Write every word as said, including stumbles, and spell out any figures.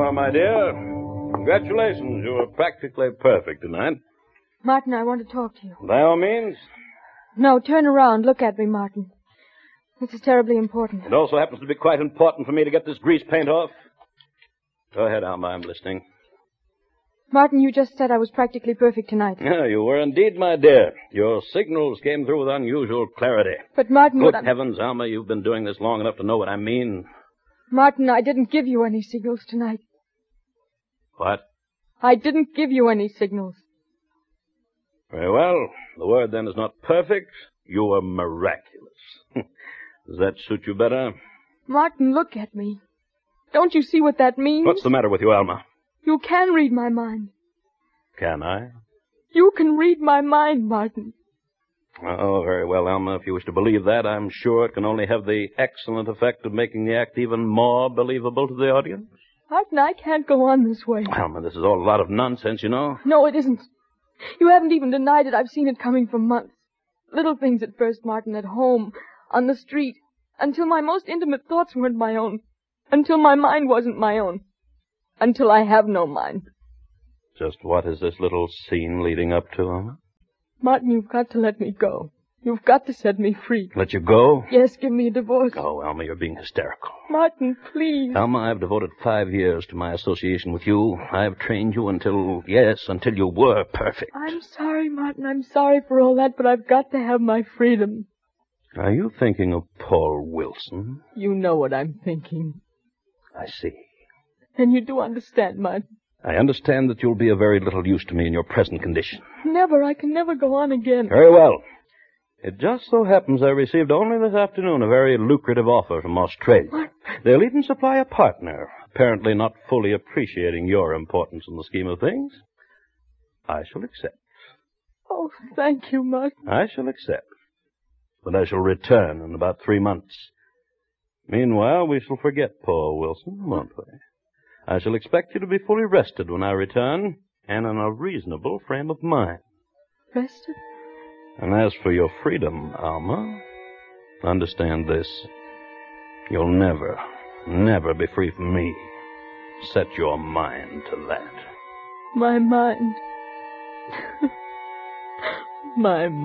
are, my dear. Congratulations. You were practically perfect tonight. Martin, I want to talk to you. By all means. No, turn around. Look at me, Martin. This is terribly important. It also happens to be quite important for me to get this grease paint off. Go ahead, Alma. I'm listening. Martin, you just said I was practically perfect tonight. Yeah, you were indeed, my dear. Your signals came through with unusual clarity. But, Martin... Good what heavens, Alma, you've been doing this long enough to know what I mean. Martin, I didn't give you any signals tonight. What? I didn't give you any signals. Very well. The word, then, is not perfect. You were miraculous. Does that suit you better? Martin, look at me. Don't you see what that means? What's the matter with you, Alma? You can read my mind. Can I? You can read my mind, Martin. Oh, very well, Alma. If you wish to believe that, I'm sure it can only have the excellent effect of making the act even more believable to the audience. Martin, I can't go on this way. Alma, this is all a lot of nonsense, you know. No, it isn't. You haven't even denied it. I've seen it coming for months. Little things at first, Martin, at home, on the street, until my most intimate thoughts weren't my own. Until my mind wasn't my own. Until I have no mind. Just what is this little scene leading up to, Alma? Martin, you've got to let me go. You've got to set me free. Let you go? Yes, give me a divorce. Oh, Alma, you're being hysterical. Martin, please. Alma, I've devoted five years to my association with you. I've trained you until, yes, until you were perfect. I'm sorry, Martin. I'm sorry for all that, but I've got to have my freedom. Are you thinking of Paul Wilson? You know what I'm thinking. I see. And you do understand, Martin. I understand that you'll be of very little use to me in your present condition. Never. I can never go on again. Very well. It just so happens I received only this afternoon a very lucrative offer from Australia. What? They'll even supply a partner, apparently not fully appreciating your importance in the scheme of things. I shall accept. Oh, thank you, Martin. I shall accept. But I shall return in about three months. Meanwhile, we shall forget Paul Wilson, won't we? I shall expect you to be fully rested when I return, and in a reasonable frame of mind. Rested? And as for your freedom, Alma, understand this. You'll never, never be free from me. Set your mind to that. My mind. My mind.